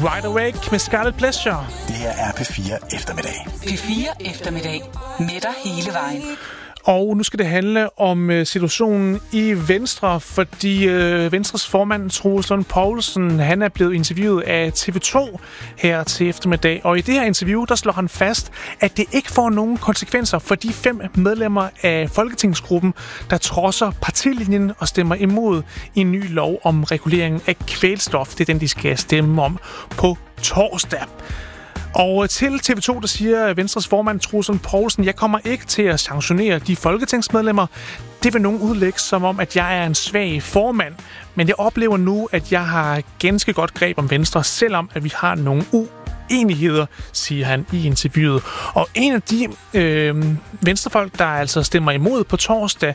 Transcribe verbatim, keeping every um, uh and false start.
Wide Awake med Scarlet Pleasure. Det her er P fire Eftermiddag. P fire Eftermiddag med dig hele vejen. Og nu skal det handle om uh, situationen i Venstre, fordi uh, Venstres formand, Troels Lund Poulsen, han er blevet interviewet af T V to her til eftermiddag. Og i det her interview, der slår han fast, at det ikke får nogen konsekvenser for de fem medlemmer af Folketingsgruppen, der trodser partilinjen og stemmer imod en ny lov om regulering af kvælstof. Det er den, de skal stemme om på torsdag. Og til T V to, der siger Venstres formand Troels Lund Poulsen, jeg kommer ikke til at sanktionere de folketingsmedlemmer. Det vil nogen udlægge som om, at jeg er en svag formand. Men jeg oplever nu, at jeg har ganske godt greb om Venstre, selvom at vi har nogle uenigheder, siger han i interviewet. Og en af de øh, venstrefolk, der altså stemmer imod på torsdag,